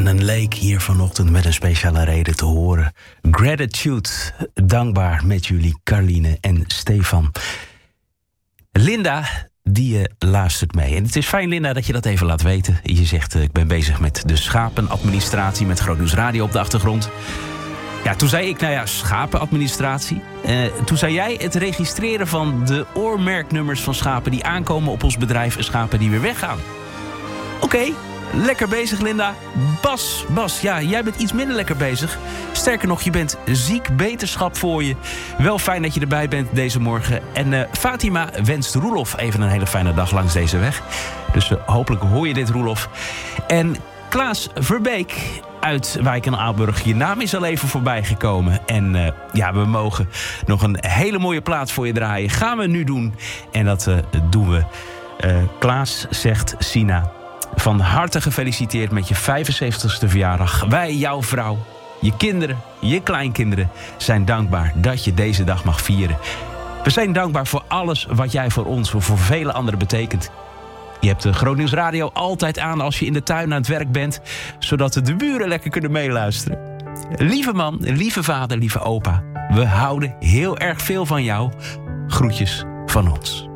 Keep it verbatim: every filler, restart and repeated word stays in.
een leek hier vanochtend met een speciale reden te horen. Gratitude, dankbaar met jullie Carline en Stefan. Linda, die uh, luistert mee. En het is fijn, Linda, dat je dat even laat weten. Je zegt, uh, ik ben bezig met de schapenadministratie met Groot Nieuws Radio op de achtergrond. Ja, toen zei ik, nou ja, schapenadministratie. Uh, toen zei jij het registreren van de oormerknummers van schapen die aankomen op ons bedrijf en schapen die weer weggaan. Oké, okay, lekker bezig, Linda. Bas, Bas, ja, jij bent iets minder lekker bezig. Sterker nog, je bent ziek, beterschap voor je. Wel fijn dat je erbij bent deze morgen. En uh, Fatima wenst Roelof even een hele fijne dag langs deze weg. Dus uh, hopelijk hoor je dit, Roelof. En Klaas Verbeek uit Wijk en Aalburg. Je naam is al even voorbij gekomen. En uh, ja, we mogen nog een hele mooie plaat voor je draaien. Gaan we nu doen. En dat uh, doen we. Uh, Klaas zegt Sina, van harte gefeliciteerd met je vijfenzeventigste verjaardag. Wij, jouw vrouw, je kinderen, je kleinkinderen zijn dankbaar dat je deze dag mag vieren. We zijn dankbaar voor alles wat jij voor ons, of voor vele anderen betekent. Je hebt de Groot Nieuws Radio altijd aan als je in de tuin aan het werk bent, zodat de buren lekker kunnen meeluisteren. Lieve man, lieve vader, lieve opa, we houden heel erg veel van jou. Groetjes van ons.